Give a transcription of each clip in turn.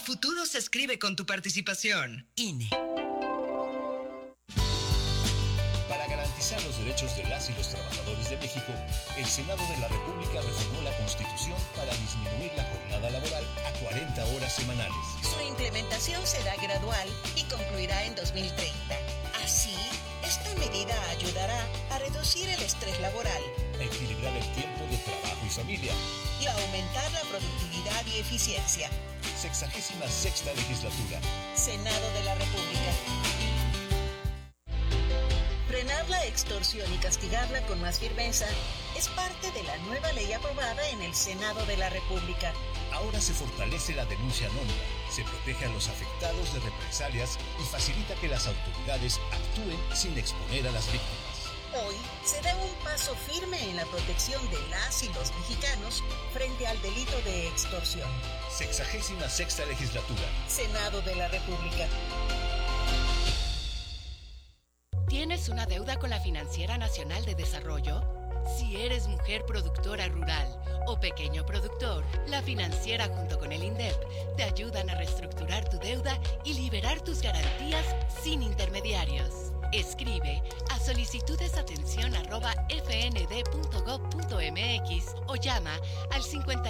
futuro se escribe con tu participación. INE. Para garantizar los derechos de las y los trabajadores de México, el Senado de la República reformó la Constitución para disminuir la jornada laboral a 40 horas semanales. Su implementación será gradual y concluirá en 2030. Así, esta medida ayudará a reducir el estrés laboral, a equilibrar el tiempo de trabajo y familia y a aumentar la productividad y eficiencia. 66ª legislatura. Senado de la República. Frenar la extorsión y castigarla con más firmeza es parte de la nueva ley aprobada en el Senado de la República. Ahora se fortalece la denuncia anónima, se protege a los afectados de represalias y facilita que las autoridades actúen sin exponer a las víctimas. Hoy se da un paso firme en la protección de las y los mexicanos frente al delito de extorsión. 66ª legislatura. Senado de la República. ¿Tienes una deuda con la Financiera Nacional de Desarrollo? Si eres mujer productora rural o pequeño productor, la Financiera junto con el INDEP te ayudan a reestructurar tu deuda y liberar tus garantías sin intermediarios. Escribe a solicitudesatención@fnd.gov.mx o llama al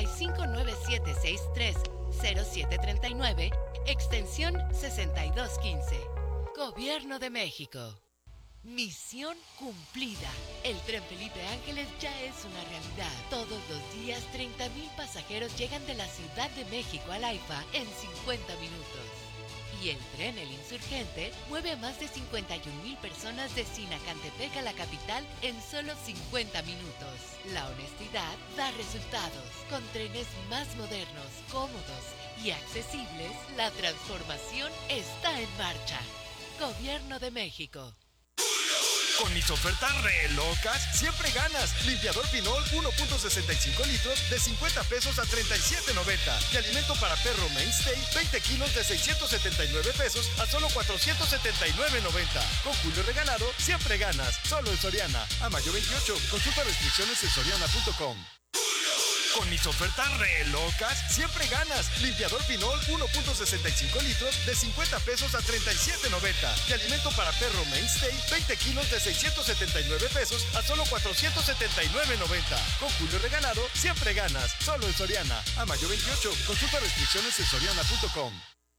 5597630739, extensión 6215. Gobierno de México. Misión cumplida. El tren Felipe Ángeles ya es una realidad. Todos los días 30,000 pasajeros llegan de la Ciudad de México al AIFA en 50 minutos. Y el tren El Insurgente mueve a más de 51,000 personas de Sinacantepec a la capital en solo 50 minutos. La honestidad da resultados. Con trenes más modernos, cómodos y accesibles, la transformación está en marcha. Gobierno de México. Con mis ofertas re locas, siempre ganas. Limpiador Pinol 1.65 litros de 50 pesos a 37.90. Y alimento para perro Mainstay 20 kilos de 679 pesos a solo 479.90. Con Julio Regalado, siempre ganas. Solo en Soriana. A mayo 28. Consulta restricciones en soriana.com. Con mis ofertas re locas, siempre ganas. Limpiador Pinol 1.65 litros de 50 pesos a 37.90. Y alimento para perro Mainstay 20 kilos de 679 pesos a solo 479.90. Con Julio Regalado, siempre ganas. Solo en Soriana. A mayo 28. Consulta restricciones en soriana.com.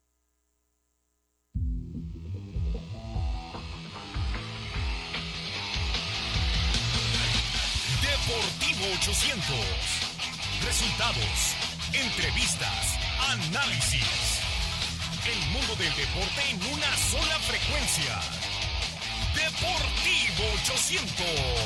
Deportivo 800. Resultados, entrevistas, análisis. El mundo del deporte en una sola frecuencia. Deportivo 800.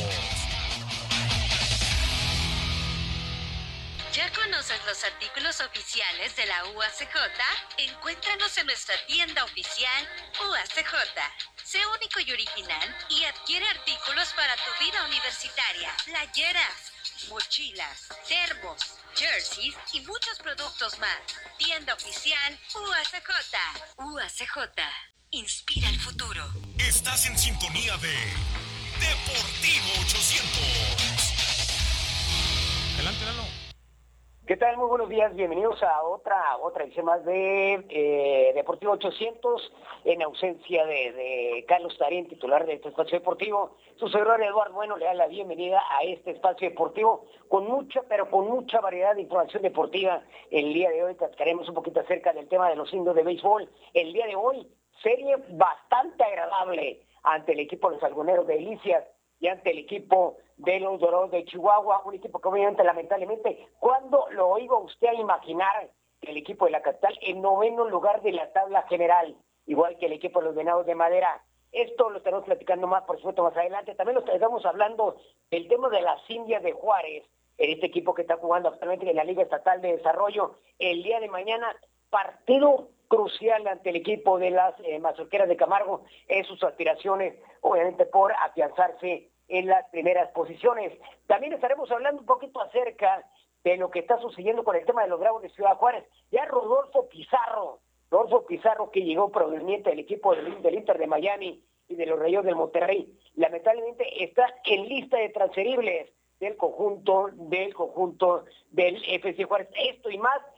¿Ya conoces los artículos oficiales de la UACJ? Encuéntranos en nuestra tienda oficial UACJ. Sé único y original y adquiere artículos para tu vida universitaria. Playeras, mochilas, termos, jerseys y muchos productos más. Tienda oficial UACJ. UACJ. Inspira el futuro. Estás en sintonía de Deportivo 800. Adelante, Lalo. ¿Qué tal? Muy buenos días, bienvenidos a otra edición más de Deportivo 800, en ausencia de Carlos Tarín, titular de este espacio deportivo. Su servidor Eduardo Bueno le da la bienvenida a este espacio deportivo con mucha variedad de información deportiva. El día de hoy platicaremos un poquito acerca del tema de los indios de béisbol. El día de hoy, serie bastante agradable ante el equipo de los algoneros de Delicias y ante el equipo de los Dorados de Chihuahua, un equipo que obviamente, lamentablemente, ¿cuándo lo iba usted a imaginar que el equipo de la capital en 9º lugar de la tabla general, igual que el equipo de los Venados de Madera? Esto lo estaremos platicando más, por supuesto, más adelante. También lo estamos hablando del tema de las Indias de Juárez, en este equipo que está jugando actualmente en la Liga Estatal de Desarrollo. El día de mañana, partido crucial ante el equipo de las Mazorqueras de Camargo en sus aspiraciones, obviamente, por afianzarse en las primeras posiciones. También estaremos hablando un poquito acerca de lo que está sucediendo con el tema de los Bravos de Ciudad Juárez. Ya Rodolfo Pizarro, que llegó proveniente del equipo del Inter de Miami y de los Rayos del Monterrey, lamentablemente está en lista de transferibles del conjunto del FC Juárez. Esto y más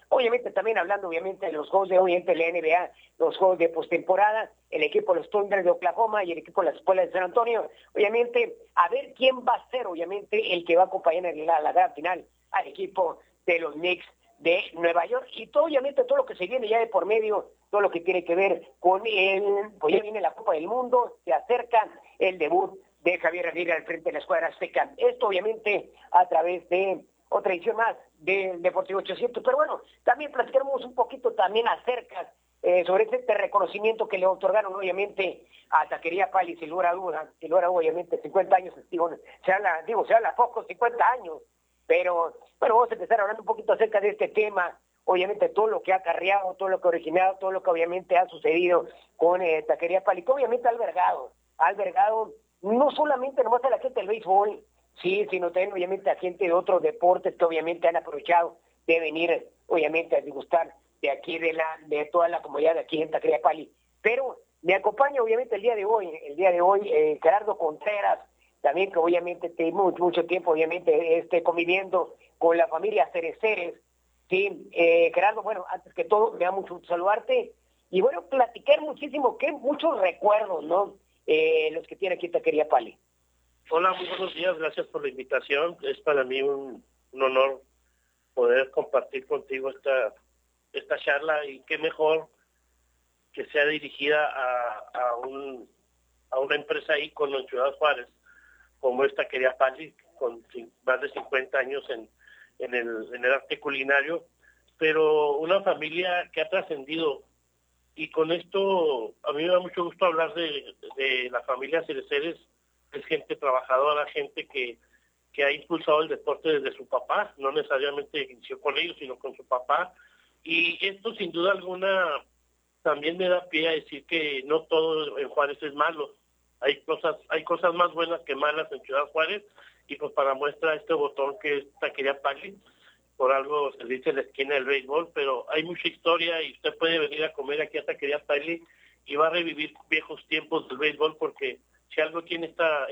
Obviamente también hablando obviamente de los juegos de obviamente la NBA, los juegos de postemporada, el equipo de los Thunder de Oklahoma y el equipo de las escuelas de San Antonio, obviamente a ver quién va a ser obviamente el que va a acompañar en la gran final al equipo de los Knicks de Nueva York, y todo, obviamente todo lo que se viene ya de por medio, todo lo que tiene que ver con pues ya viene la Copa del Mundo, se acerca el debut de Javier Aguirre al frente de la escuadra azteca. Esto obviamente a través de otra edición más del Deportivo 800, pero bueno, también platicaremos un poquito también acerca sobre este reconocimiento que le otorgaron obviamente a Taquería Pali, sin lugar a duda, obviamente 50 años, se habla poco, 50 años, pero bueno, vamos a empezar hablando un poquito acerca de este tema, obviamente todo lo que ha acarreado, todo lo que ha originado, todo lo que obviamente ha sucedido con Taquería Pali, que obviamente ha albergado no solamente nomás a la gente del béisbol, sí, sino también obviamente a gente de otros deportes que obviamente han aprovechado de venir obviamente a disgustar de aquí de toda la comunidad de aquí en Taquería Pali. Pero me acompaña obviamente el día de hoy Gerardo Contreras, también que obviamente tengo mucho tiempo obviamente conviviendo con la familia Cereceres. Sí, Gerardo, bueno, antes que todo me da mucho gusto saludarte y bueno, platicar muchísimo, que muchos recuerdos, ¿no? Los que tiene aquí Taquería Pali. Hola, muy buenos días, gracias por la invitación. Es para mí un honor poder compartir contigo esta charla, y qué mejor que sea dirigida a una empresa ícono en Ciudad Juárez, como es Taquería Pali, con más de 50 años en el arte culinario, pero una familia que ha trascendido. Y con esto, a mí me da mucho gusto hablar de la familia Cereceres. Es gente trabajadora, gente que ha impulsado el deporte desde su papá, no necesariamente inició con ellos, sino con su papá. Y esto, sin duda alguna, también me da pie a decir que no todo en Juárez es malo. Hay cosas más buenas que malas en Ciudad Juárez, y pues para muestra este botón que es Taquería Pali. Por algo se dice la esquina del béisbol, pero hay mucha historia y usted puede venir a comer aquí a Taquería Pali y va a revivir viejos tiempos del béisbol, porque si algo tiene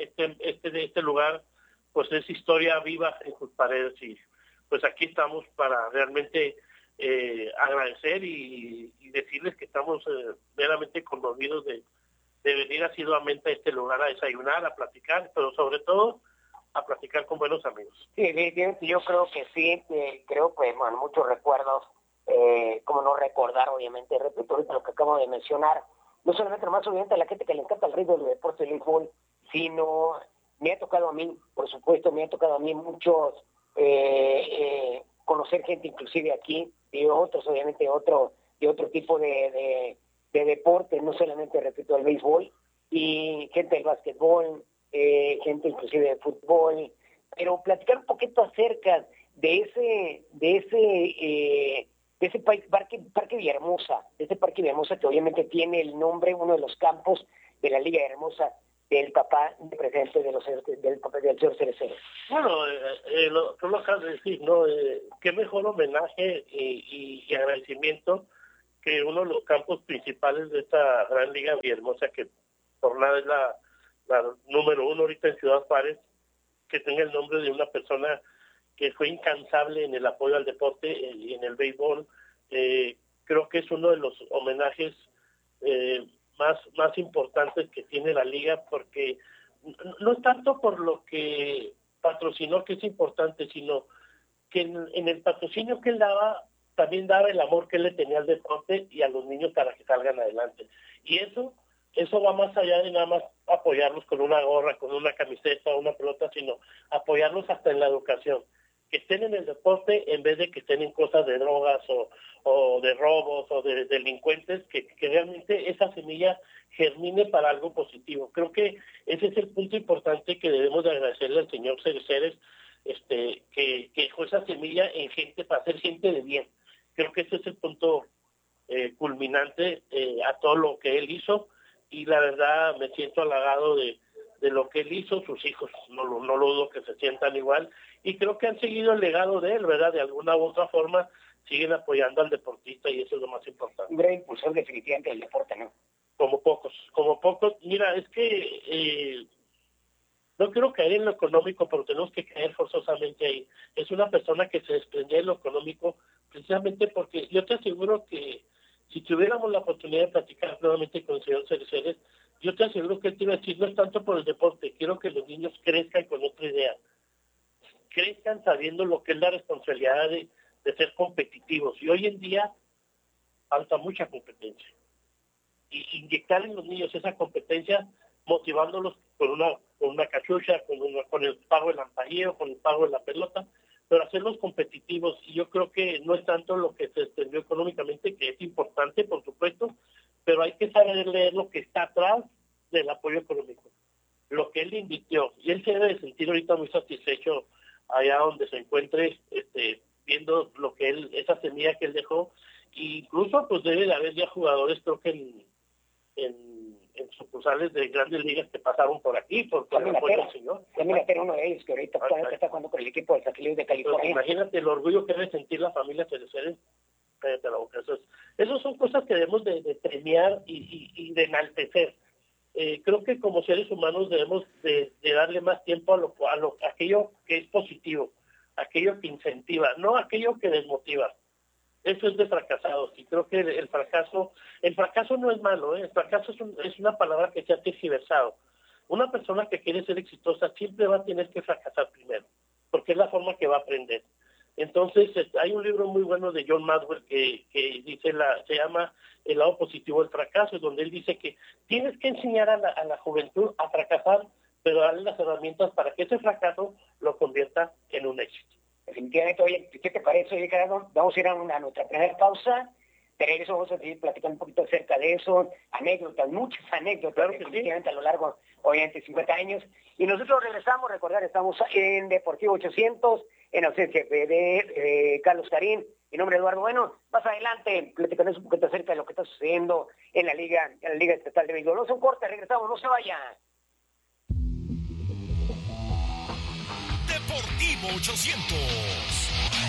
este lugar, pues es historia viva en sus paredes, y pues aquí estamos para realmente agradecer y decirles que estamos verdaderamente conmovidos de venir asiduamente a este lugar a desayunar, a platicar, pero sobre todo a platicar con buenos amigos. Sí, yo creo que sí, creo que bueno, muchos recuerdos, como no recordar, obviamente, repito ahorita lo que acabo de mencionar, no solamente nomás obviamente a la gente que le encanta el ritmo del deporte del béisbol, sino me ha tocado a mí, por supuesto, muchos, conocer gente inclusive aquí, y otros obviamente de otro tipo de deporte, no solamente, repito, el béisbol, y gente del básquetbol, gente inclusive de fútbol, pero platicar un poquito acerca de ese parque Villahermosa, que obviamente tiene el nombre, uno de los campos de la Liga Hermosa, del papá de presidente del señor Cereceres. Bueno, tú lo acabas de decir, ¿no? Qué mejor homenaje y agradecimiento que uno de los campos principales de esta gran Liga Villahermosa, que por nada es la número uno ahorita en Ciudad Juárez, que tenga el nombre de una persona que fue incansable en el apoyo al deporte y en el béisbol. Creo que es uno de los homenajes más importantes que tiene la liga, porque no es tanto por lo que patrocinó, que es importante, sino que en el patrocinio que él daba, también daba el amor que él le tenía al deporte y a los niños para que salgan adelante. Y eso va más allá de nada más apoyarlos con una gorra, con una camiseta o una pelota, sino apoyarlos hasta en la educación. Que estén en el deporte en vez de que estén en cosas de drogas o de robos o de delincuentes, que realmente esa semilla germine para algo positivo. Creo que ese es el punto importante que debemos de agradecerle al señor Cereceres, que dejó esa semilla en gente para ser gente de bien. Creo que ese es el punto culminante a todo lo que él hizo, y la verdad me siento halagado de lo que él hizo. Sus hijos no lo dudo que se sientan igual, y creo que han seguido el legado de él, ¿verdad? De alguna u otra forma siguen apoyando al deportista, y eso es lo más importante. Un gran impulsor definitivamente del deporte, ¿no? Como pocos. Mira, es que No quiero caer en lo económico, pero tenemos que caer forzosamente ahí. Es una persona que se desprende de lo económico precisamente porque yo te aseguro que si tuviéramos la oportunidad de platicar nuevamente con el señor Cereceres, yo te aseguro que él te iba a decir, no es tanto por el deporte, quiero que los niños crezcan con otra idea, crezcan sabiendo lo que es la responsabilidad de ser competitivos. Y hoy en día falta mucha competencia. Y inyectar en los niños esa competencia, motivándolos con una cachucha, con el pago del ampalleo, con el pago de la pelota, pero hacerlos competitivos. Y yo creo que no es tanto lo que se extendió económicamente, que es importante, por supuesto, pero hay que saber leer lo que está atrás del apoyo económico, lo que él invirtió. Y él se debe de sentir ahorita muy satisfecho allá donde se encuentre, viendo lo que él, esa semilla que él dejó. E incluso pues debe de haber ya jugadores, creo que en sucursales de grandes ligas que pasaron por aquí, porque el apoyo del señor. Pero uno de ellos que ahorita está jugando con el equipo de Satélite de California. Pues imagínate el orgullo que debe sentir la familia Cereceres. Cállate la boca. Esas son cosas que debemos de premiar y de enaltecer. Creo que como seres humanos debemos de darle más tiempo a aquello que es positivo, aquello que incentiva, no aquello que desmotiva. Eso es de fracasados, y creo que el fracaso no es malo, el fracaso es una palabra que se ha tergiversado. Una persona que quiere ser exitosa siempre va a tener que fracasar primero, porque es la forma que va a aprender. Entonces, hay un libro muy bueno de John Maxwell que dice se llama El lado positivo del fracaso, donde él dice que tienes que enseñar a la juventud a fracasar, pero darle las herramientas para que ese fracaso lo convierta en un éxito. Definitivamente. Oye, ¿qué te parece, Ricardo? Vamos a ir a nuestra primera pausa. De regreso vamos a seguir platicando un poquito acerca de eso, anécdotas, muchas anécdotas, claro que definitivamente sí, a lo largo, obviamente, 50 años. Y nosotros regresamos, recordar, estamos en Deportivo 800, en ausencia de Carlos Tarín. Mi nombre es Eduardo Bueno. Más adelante platicaremos un poquito acerca de lo que está sucediendo en la Liga Estatal de Béisbol. No es un corte, regresamos, no se vaya. Deportivo 800.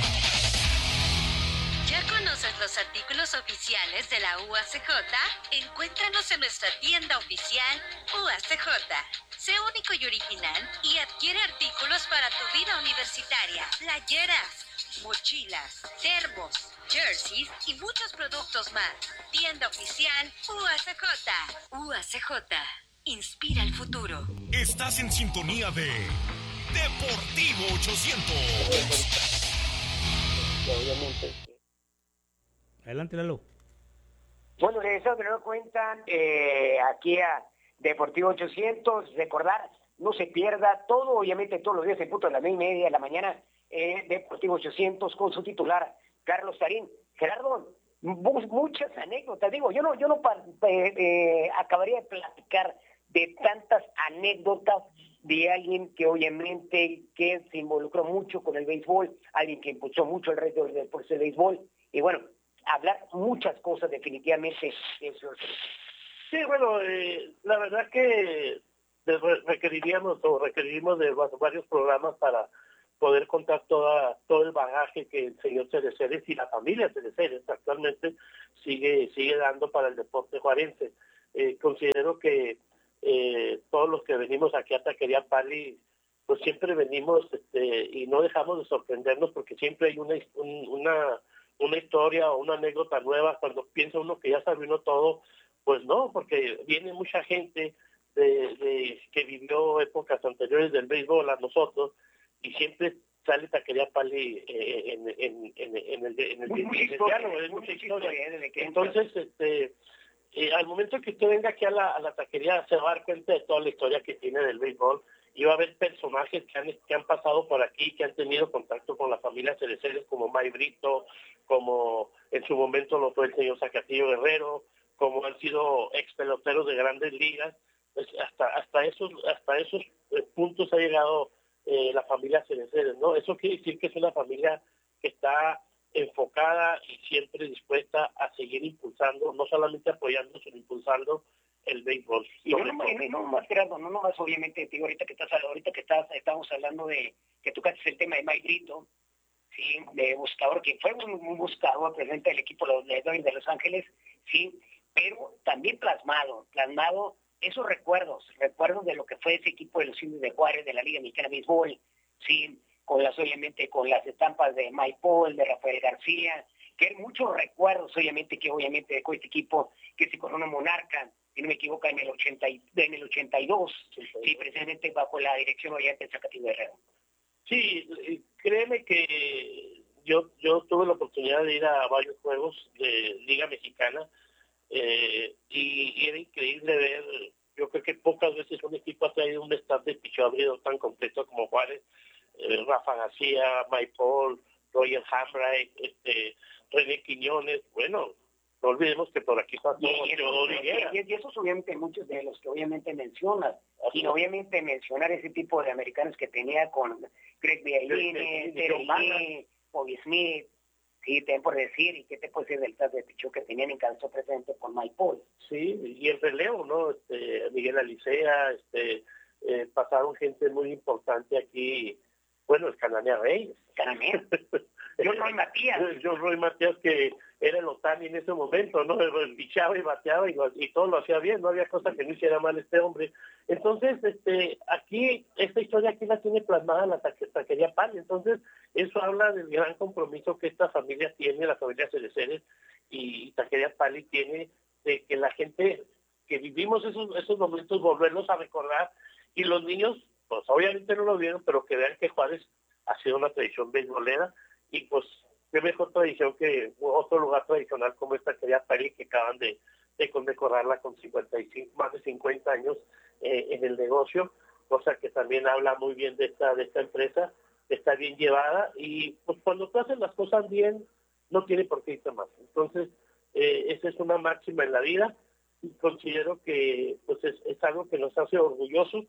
¿Ya conoces los artículos oficiales de la UACJ? Encuéntranos en nuestra tienda oficial UACJ. Sé único y original y adquiere artículos para tu vida universitaria. Playeras, mochilas, termos, jerseys y muchos productos más. Tienda oficial UACJ. UACJ. Inspira el futuro. Estás en sintonía de Deportivo 800. Obviamente. Adelante, Lalo. Bueno, regresamos de nueva cuenta aquí a Deportivo 800. Recordar, no se pierda todo, obviamente todos los días en punto de las 9:30 de la mañana, Deportivo 800 con su titular, Carlos Tarín. Gerardo, muchas anécdotas. Digo, yo no acabaría de platicar de tantas anécdotas de alguien que obviamente que se involucró mucho con el béisbol, alguien que impulsó mucho el resto del deporte del béisbol, y bueno, hablar muchas cosas definitivamente. Sí, bueno, la verdad que requerimos de varios programas para poder contar todo el bagaje que el señor Cereceres y la familia Cereceres actualmente sigue dando para el deporte juarense. Considero que todos los que venimos aquí a Taquería Pali, pues siempre venimos y no dejamos de sorprendernos, porque siempre hay una historia o una anécdota nueva. Cuando piensa uno que ya se arruinó todo, pues no, porque viene mucha gente que vivió épocas anteriores del béisbol a nosotros, y siempre sale Taquería Pali en el diálogo, es mucha historia. Entonces, al momento que usted venga aquí a la taquería, se va a dar cuenta de toda la historia que tiene del béisbol, y va a haber personajes que han pasado por aquí, que han tenido contacto con la familia Cereceres, como May Brito, como en su momento lo fue el señor Zacatillo Guerrero, como han sido ex peloteros de grandes ligas. Pues hasta esos puntos ha llegado la familia Cereceres, ¿no? Eso quiere decir que es una familia que está enfocada y siempre dispuesta a seguir impulsando, no solamente apoyando, sino impulsando el béisbol. No más obviamente, digo, ahorita que estamos hablando de que tocaste el tema de Mike Brito, sí, de buscador, que fue un buscador presente del equipo de Los Dodgers de Los Ángeles, sí, pero también plasmado esos recuerdos de lo que fue ese equipo de los Indios de Juárez, de la Liga Mexicana de Béisbol, sí, obviamente con las estampas de Mike Paul, de Rafael García, que hay muchos recuerdos, obviamente, que obviamente dejó este equipo que se coronó monarca, si no me equivoco, en el 82, sí, precisamente bajo la dirección obviamente de Zacatí Guerrero. Sí, créeme que yo tuve la oportunidad de ir a varios juegos de Liga Mexicana y era increíble ver, yo creo que pocas veces un equipo ha traído un staff de picheo abrido tan completo como Juárez, Rafa García, Mike Paul, Roger Hambright, René Quiñones, bueno, no olvidemos que por aquí pasó y esos obviamente muchos de los que obviamente mencionas, y obviamente mencionar ese tipo de americanos que tenía con Greg Bialine, Terry, Bobby Smith, sí, te por decir, y qué te puedo decir del staff de picheo que tenían en caso presente con Mike Paul. Sí, y el relevo, ¿no? Miguel Alicea, pasaron gente muy importante aquí, bueno, el Cananea Reyes. Cananea. John Roy Matías, que era el Otani en ese momento, ¿no? Pichaba y bateaba y todo lo hacía bien, no había cosa que no hiciera mal este hombre. Entonces, aquí, esta historia aquí la tiene plasmada la taquería Pali. Entonces, eso habla del gran compromiso que esta familia tiene, la familia Cereceres y taquería Pali tiene, de que la gente que vivimos esos momentos, volverlos a recordar, y los niños, pues obviamente no lo vieron, pero que vean que Juárez ha sido una tradición beisbolera, y pues qué mejor tradición que otro lugar tradicional como esta taquería Pali, que acaban de condecorarla con más de 50 años en el negocio, cosa que también habla muy bien de esta empresa, que está bien llevada, y pues cuando tú haces las cosas bien, no tiene por qué irte más. Entonces, esa es una máxima en la vida, y considero que pues es algo que nos hace orgullosos,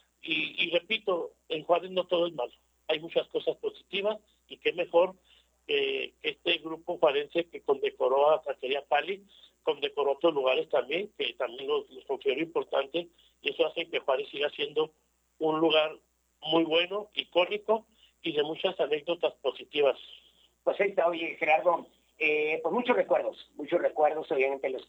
y repito, en Juárez no todo es malo, hay muchas cosas positivas, y qué mejor que este grupo juarense que condecoró a Taquería Pali, condecoró otros lugares también, que también los considero importantes, y eso hace que Juárez siga siendo un lugar muy bueno, icónico, y de muchas anécdotas positivas. Pues ahí está, oye, Gerardo, pues muchos recuerdos, obviamente los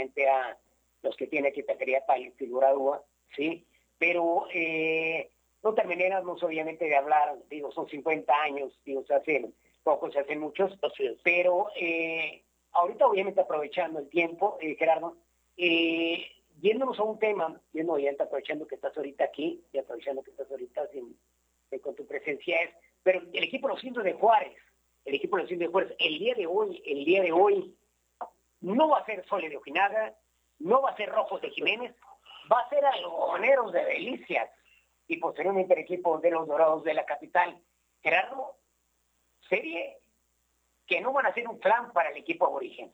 que tiene aquí Taquería Pali, figurado, sí, pero no terminamos obviamente de hablar, digo, son 50 años, digo, se hacen pocos, se hacen muchos, pero ahorita obviamente aprovechando el tiempo, Gerardo, yéndonos a un tema, aprovechando que estás ahorita aquí, y aprovechando que estás ahorita con tu presencia, pero el equipo de los Indios de Juárez, el día de hoy, no va a ser Sole de Ojinaga, no va a ser Rojos de Jiménez, va a ser Algodoneros de Delicias, y posteriormente el equipo de los Dorados de la capital. Gerardo, serie que no van a ser un plan para el equipo aborigen.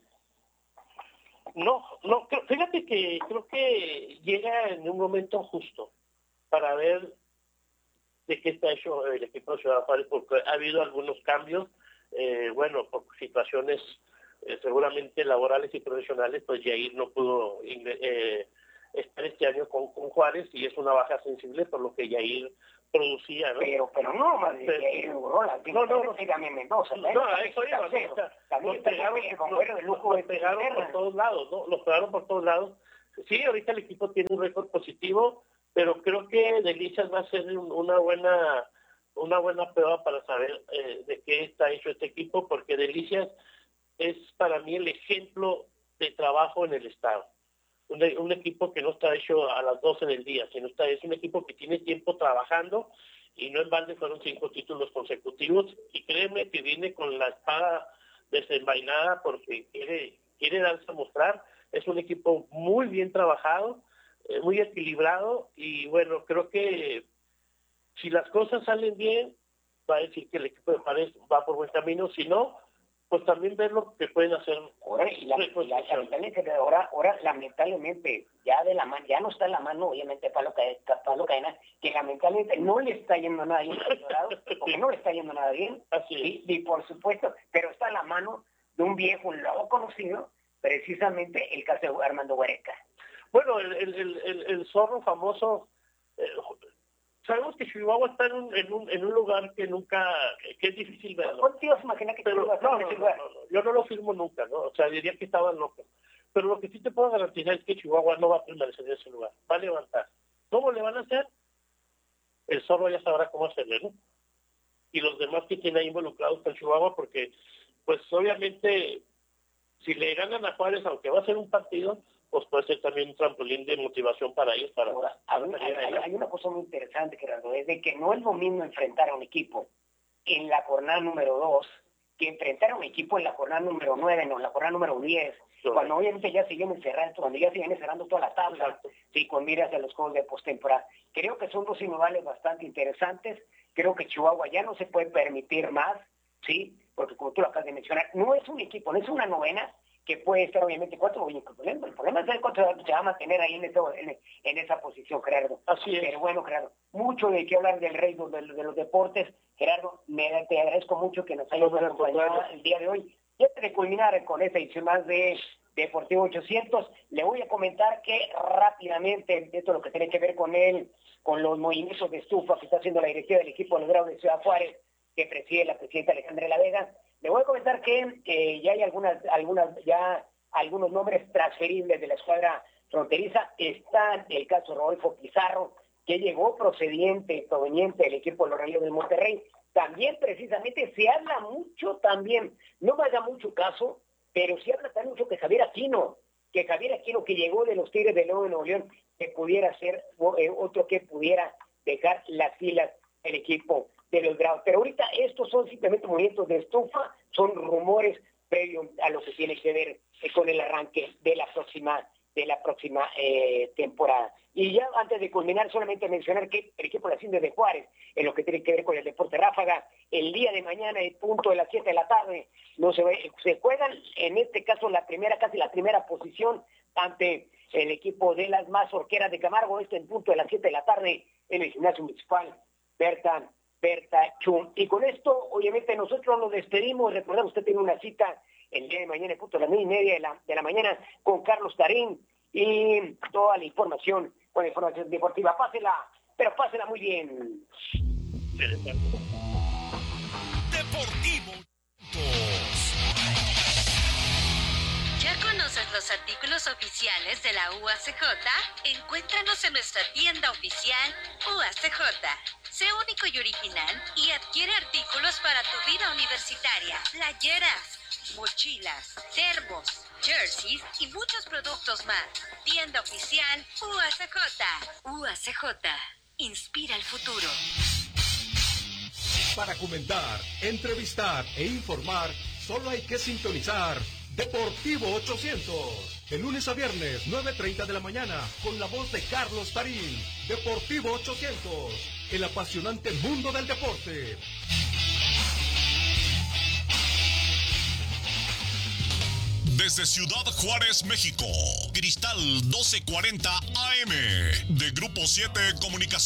No, fíjate que creo que llega en un momento justo para ver de qué está hecho el equipo de Ciudad Juárez, porque ha habido algunos cambios, por situaciones seguramente laborales y profesionales, pues Yair no pudo estar este año con Juárez, y es una baja sensible por lo que Yair producía, ¿no? Pero no, más de Yair también Mendoza. No, eso iba, los pegaron por todos lados, ¿no? Los pegaron por todos lados. Sí, ahorita el equipo tiene un récord positivo, pero creo que Delicias va a ser una buena prueba para saber de qué está hecho este equipo, porque Delicias es para mí el ejemplo de trabajo en el estado. Un equipo que no está hecho a las 12 del día, es un equipo que tiene tiempo trabajando, y no en balde fueron 5 títulos consecutivos, y créeme que viene con la espada desenvainada porque quiere darse a mostrar. Es un equipo muy bien trabajado, muy equilibrado, y bueno, creo que si las cosas salen bien, va a decir que el equipo de Juárez va por buen camino. Si no, pues también ver lo que pueden hacer. Ahora lamentablemente ya no está en la mano, obviamente, Pablo Cadena, que lamentablemente no le está yendo nada bien, porque no le está yendo nada bien, y por supuesto, pero está en la mano de un viejo lobo conocido, precisamente el caso de Armando Huereca. Bueno, el zorro famoso. Sabemos que Chihuahua está en un lugar que es difícil verlo. ¿Cuánto te ibas a imaginar que yo no lo firmo nunca, ¿no? O sea, diría que estaban locos. Pero lo que sí te puedo garantizar es que Chihuahua no va a permanecer en ese lugar, va a levantar. ¿Cómo le van a hacer? El Zorro ya sabrá cómo hacerle, ¿no? Y los demás que tienen ahí involucrados con Chihuahua, porque pues obviamente si le ganan a Juárez, aunque va a ser un partido, pues puede ser también un trampolín de motivación para ellos. Hay una cosa muy interesante, Gerardo, es de que no es lo mismo enfrentar a un equipo en la jornada número 2 que enfrentar a un equipo en la jornada número 9, no, en la jornada número 10, cuando obviamente ya se vienen cerrando toda la tabla, sí, con miras a los juegos de postemporada. Creo que son dos sinodales bastante interesantes. Creo que Chihuahua ya no se puede permitir más, sí, porque como tú lo acabas de mencionar, no es un equipo, no es una novena que puede estar obviamente cuatro. El problema es cuánto se va a mantener ahí en esa posición, Gerardo. Así es. Pero bueno, Gerardo, mucho de qué hablar del rey de los deportes. Gerardo, te agradezco mucho que nos hayas acompañado el día de hoy. Y antes de culminar con esta edición más de Deportivo 800, le voy a comentar que rápidamente, esto es lo que tiene que ver con los movimientos de estufa que está haciendo la directiva del equipo de los Bravos de Ciudad Juárez, que preside la presidenta Alejandra de la Vega. Le voy a comentar que ya hay algunos nombres transferibles de la escuadra fronteriza. Está el caso Rodolfo Pizarro, que llegó proveniente del equipo de los Rayados de Monterrey. También precisamente se habla mucho también, no me haga mucho caso, pero se habla también mucho que Javier Aquino, que llegó de los Tigres de Nuevo León, que pudiera ser otro que pudiera dejar las filas del equipo de los Bravos. Pero ahorita estos son simplemente movimientos de estufa, son rumores previos a lo que tiene que ver con el arranque de la próxima temporada. Y ya antes de culminar, solamente mencionar que el equipo de las Indias de Juárez, en lo que tiene que ver con el deporte ráfaga, el día de mañana, el punto de las 7 de la tarde, se juegan, en este caso, casi la primera posición ante el equipo de las Mazorqueras de Camargo, en punto de las 7 de la tarde, en el gimnasio municipal Berta Chum. Y con esto, obviamente, nosotros nos despedimos. Recordamos, usted tiene una cita el día de mañana, en punto de las 9:30 de la mañana, con Carlos Tarín y toda la información, con la información deportiva. Pásela muy bien. Deportivo. ¿Ya conoces los artículos oficiales de la UACJ? Encuéntranos en nuestra tienda oficial UACJ. Sé único y original y adquiere artículos para tu vida universitaria. Playeras, mochilas, termos, jerseys y muchos productos más. Tienda oficial UACJ. UACJ. Inspira el futuro. Para comentar, entrevistar e informar, solo hay que sintonizar Deportivo 800. De lunes a viernes, 9:30 de la mañana, con la voz de Carlos Tarín. Deportivo 800, el apasionante mundo del deporte. Desde Ciudad Juárez, México, Cristal 1240 AM, de Grupo 7 Comunicación.